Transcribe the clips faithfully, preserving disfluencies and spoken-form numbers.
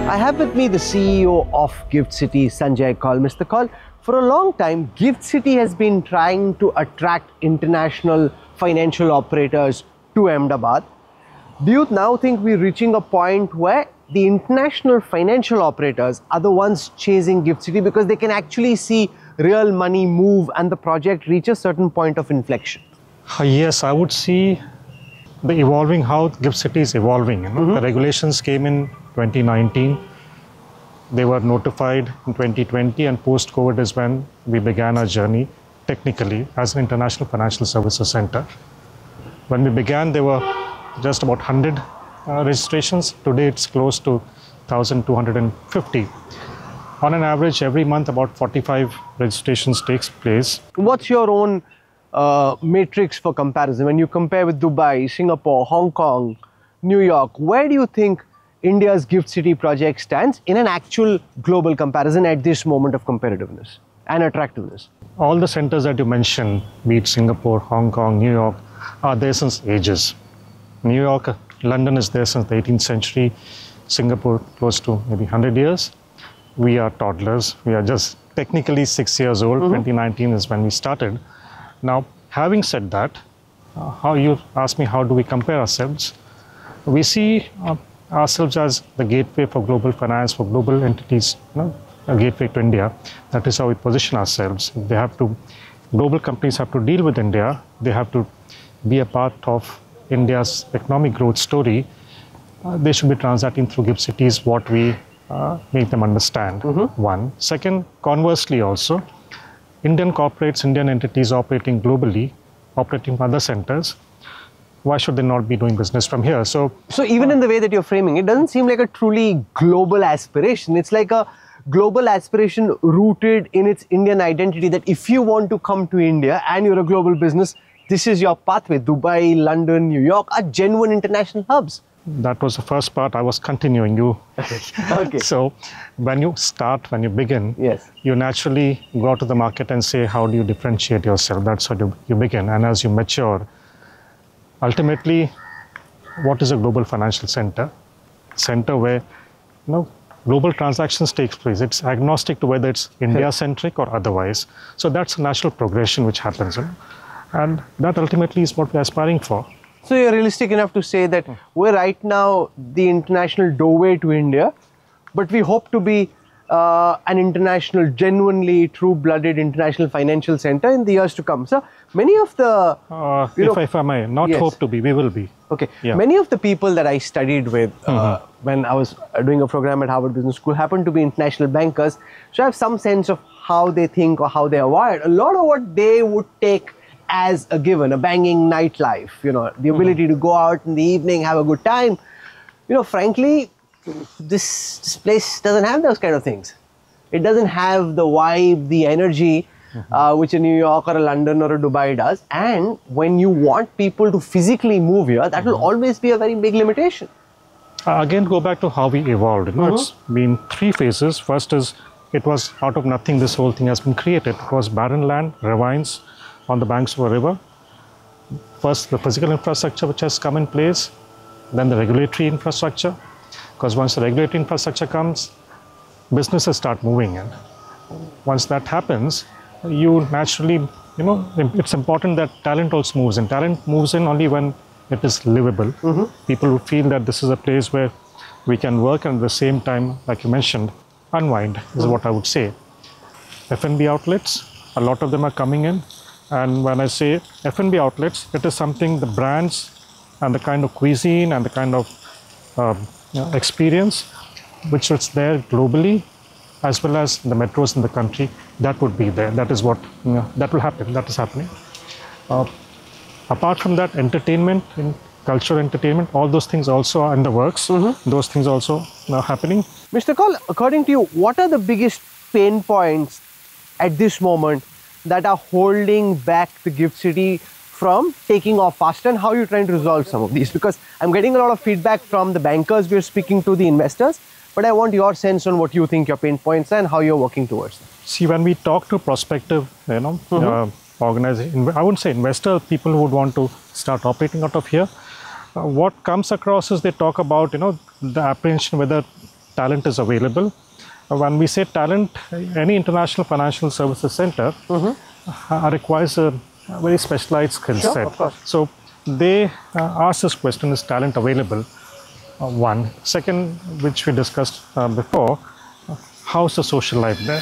I have with me the C E O of GIFT City, Sanjay Kaul. Mister Kaul, for a long time, GIFT City has been trying to attract international financial operators to Ahmedabad. Do you now think we're reaching a point where the international financial operators are the ones chasing GIFT City because they can actually see real money move and the project reach a certain point of inflection? Uh, yes, I would see the evolving, how GIFT City is evolving. You know? Mm-hmm. The regulations came in twenty nineteen. They were notified in twenty twenty, and post-COVID is when we began our journey technically as an international financial services center. When we began, there were just about one hundred uh, registrations. Today, it's close to one thousand two hundred fifty. On an average, every month, about forty-five registrations takes place. What's your own uh, matrix for comparison? When you compare with Dubai, Singapore, Hong Kong, New York, where do you think India's GIFT City project stands in an actual global comparison at this moment of competitiveness and attractiveness? All the centers that you mentioned, be it Singapore, Hong Kong, New York, are there since ages. New York, London is there since the eighteenth century, Singapore close to maybe one hundred years. We are toddlers. We are just technically six years old. Mm-hmm. twenty nineteen is when we started. Now, having said that, uh, how you ask me, how do we compare ourselves? We see uh, ourselves as the gateway for global finance, for global entities, you know, a gateway to India. That is how we position ourselves. They have to, global companies have to deal with India. They have to be a part of India's economic growth story. Uh, they should be transacting through GIFT Cities what we uh, make them understand. Mm-hmm. One. Second, conversely also, Indian corporates, Indian entities operating globally, operating from other centers, why should they not be doing business from here? So, so even uh, in the way that you're framing, it doesn't seem like a truly global aspiration. It's like a global aspiration rooted in its Indian identity, that if you want to come to India and you're a global business, this is your pathway. Dubai, London, New York are genuine international hubs. That was the first part. I was continuing you. Okay. So when you start, when you begin, yes, you naturally go to the market and say, how do you differentiate yourself? That's how you, you begin. And as you mature, ultimately, what is a global financial center? Center where, you know, global transactions takes place. It's agnostic to whether it's India-centric or otherwise. So that's a natural progression which happens. You know? And that ultimately is what we're aspiring for. So you're realistic enough to say that we're right now the international doorway to India, but we hope to be uh, an international, genuinely true-blooded international financial center in the years to come. So many of the... Uh, if, know, if I may, not yes. hope to be, we will be. Okay. Yeah. Many of the people that I studied with uh, mm-hmm. when I was doing a program at Harvard Business School happened to be international bankers. So I have some sense of how they think or how they are wired. A lot of what they would take as a given, a banging nightlife, you know, the ability mm-hmm. to go out in the evening, have a good time. You know, frankly, this, this place doesn't have those kind of things. It doesn't have the vibe, the energy, mm-hmm. uh, which a New York or a London or a Dubai does. And when you want people to physically move here, that mm-hmm. will always be a very big limitation. Uh, again, go back to how we evolved. You know, mm-hmm. It's been three phases. First is, it was out of nothing, this whole thing has been created. It was barren land, ravines on the banks of a river. First, the physical infrastructure which has come in place, then the regulatory infrastructure. Because once the regulatory infrastructure comes, businesses start moving in. Once that happens, you naturally, you know, it's important that talent also moves in. Talent moves in only when it is livable. Mm-hmm. People who feel that this is a place where we can work and at the same time, like you mentioned, unwind is mm-hmm. what I would say. F and B outlets, a lot of them are coming in. And when I say F and B outlets, it is something, the brands and the kind of cuisine and the kind of uh, you know, experience which is there globally, as well as the metros in the country, that would be there. That is what, you know, that will happen, that is happening. Uh, apart from that, entertainment, in cultural entertainment, all those things also are in the works. Mm-hmm. Those things also are happening. Mister Kaul, according to you, what are the biggest pain points at this moment that are holding back the GIFT City from taking off faster, and how are you trying to resolve some of these? Because I'm getting a lot of feedback from the bankers we're speaking to, the investors, but I want your sense on what you think your pain points are and how you're working towards them. See, when we talk to prospective, you know, mm-hmm. uh, organization, I wouldn't say investor, people who would want to start operating out of here, uh, what comes across is they talk about, you know, the apprehension whether talent is available. Uh, when we say talent, any international financial services center mm-hmm. uh, requires a, a very specialized skill sure, set. Of course. So they uh, ask this question, is talent available? Uh, one. Second, which we discussed uh, before, uh, how's the social life there?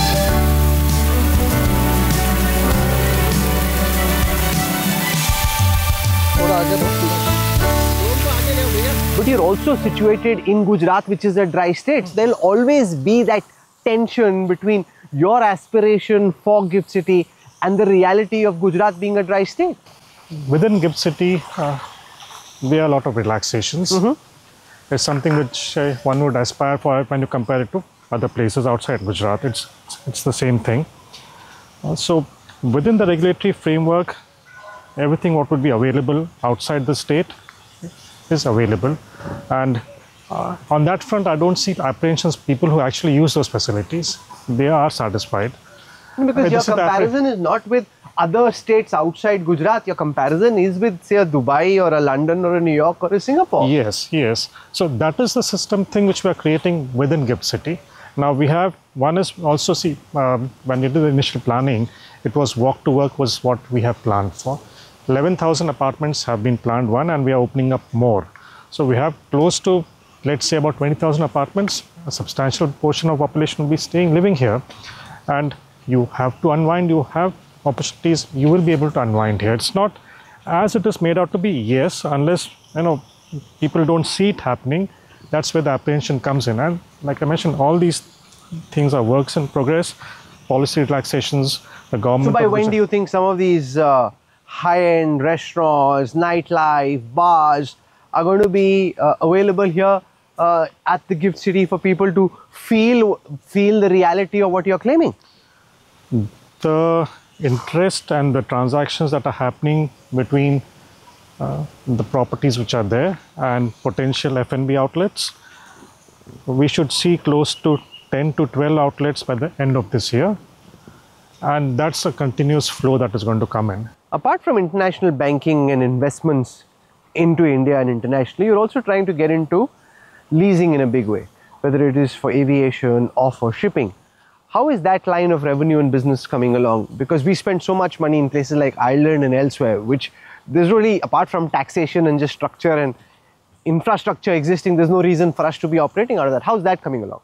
But you're also situated in Gujarat, which is a dry state. There'll always be that tension between your aspiration for GIFT City and the reality of Gujarat being a dry state. Within GIFT City, uh, there are a lot of relaxations. Mm-hmm. It's something which uh, one would aspire for when you compare it to other places outside Gujarat. It's, it's the same thing. Uh, so within the regulatory framework, everything what would be available outside the state is available. And uh, on that front, I don't see apprehensions. People who actually use those facilities, they are satisfied. Because your comparison is not with other states outside Gujarat. Your comparison is with, say, a Dubai or a London or a New York or a Singapore. Yes, yes. So that is the system thing which we are creating within GIFT City. Now we have, one is also, see, um, when we did the initial planning, it was walk to work was what we have planned for. eleven thousand apartments have been planned, one, and we are opening up more. So we have close to, let's say, about twenty thousand apartments. A substantial portion of population will be staying, living here. And you have to unwind, you have opportunities, you will be able to unwind here. It's not as it is made out to be, yes, unless, you know, people don't see it happening. That's where the apprehension comes in. And like I mentioned, all these things are works in progress, policy relaxations, the government. So by when do you think some of these uh, high-end restaurants, nightlife, bars are going to be uh, available here uh, at the GIFT City for people to feel, feel the reality of what you're claiming? The interest and the transactions that are happening between uh, the properties which are there and potential F and B outlets, we should see close to ten to twelve outlets by the end of this year. And that's a continuous flow that is going to come in. Apart from international banking and investments into India and internationally, you're also trying to get into leasing in a big way, whether it is for aviation or for shipping. How is that line of revenue and business coming along? Because we spend so much money in places like Ireland and elsewhere, which there's really, apart from taxation and just structure and infrastructure existing, there's no reason for us to be operating out of that. How's that coming along?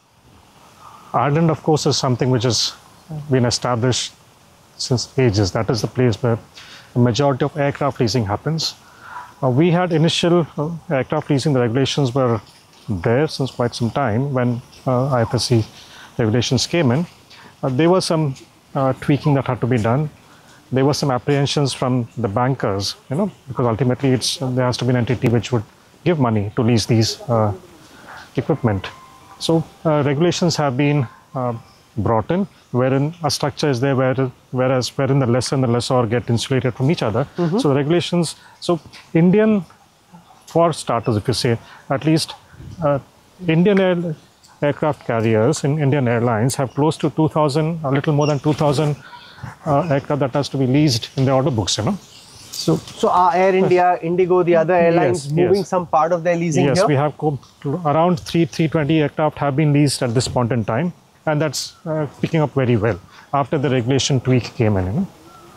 Ireland, of course, is something which has been established since ages. That is the place where the majority of aircraft leasing happens. Uh, we had initial uh, aircraft leasing, the regulations were there since quite some time when uh, I F S C regulations came in. Uh, there was some uh, tweaking that had to be done. There were some apprehensions from the bankers, you know, because ultimately it's, uh, there has to be an entity which would give money to lease these uh, equipment. So uh, regulations have been uh, brought in, wherein a structure is there, where, whereas wherein the lessor and the lessor get insulated from each other. Mm-hmm. So the regulations, so Indian, for starters, if you say, at least uh, Indian Air, aircraft carriers in Indian Airlines have close to two thousand, a little more than two thousand uh, aircraft that has to be leased in their order books, you know. So, so are Air India, Indigo, the other airlines yes, moving yes. some part of their leasing yes, here? Yes, we have co- around three, three twenty aircraft have been leased at this point in time, and that's uh, picking up very well after the regulation tweak came in, you know.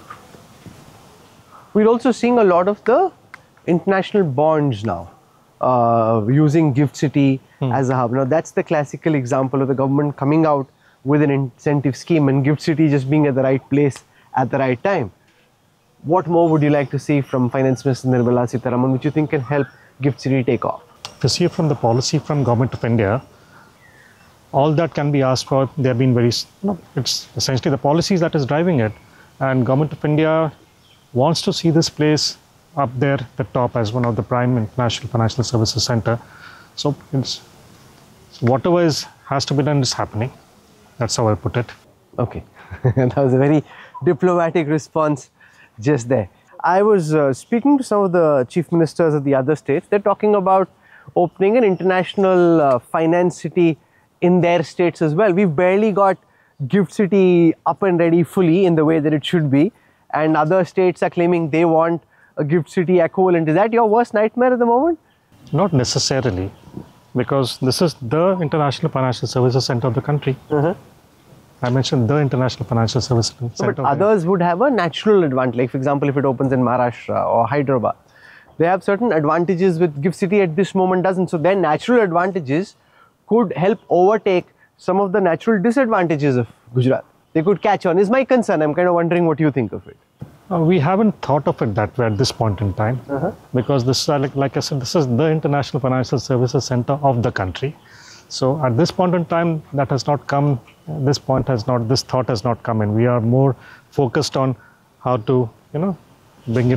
We're also seeing a lot of the international bonds now, uh, using GIFT City hmm. as a hub. Now, that's the classical example of the government coming out with an incentive scheme and GIFT City just being at the right place at the right time. What more would you like to see from Finance Minister Nirmala Sitharaman, which you think can help GIFT City take off? To see from the policy from Government of India, all that can be asked for. They have been very, no, it's essentially the policies that is driving it. And Government of India wants to see this place up there at the top as one of the prime international financial services center. So it's, whatever is has to be done is happening. That's how I put it. Okay, that was a very diplomatic response just there. I was uh, speaking to some of the chief ministers of the other states. They're talking about opening an international uh, finance city in their states as well. We've barely got GIFT City up and ready fully in the way that it should be. And other states are claiming they want a GIFT City equivalent. Is that your worst nightmare at the moment? Not necessarily. because this is the international financial services center of the country. Uh-huh. I mentioned the international financial services No, center. but of the- others would have a natural advantage. Like, for example, if it opens in Maharashtra or Hyderabad, they have certain advantages which GIFT City at this moment doesn't. So their natural advantages could help overtake some of the natural disadvantages of Gujarat. They could catch on, is my concern. I'm kind of wondering what you think of it. Uh, we haven't thought of it that way at this point in time, Uh-huh. because this, uh, like, like I said, this is the international financial services center of the country. So at this point in time, that has not come. This point has not. This thought has not come in. We are more focused on how to, you know, bring it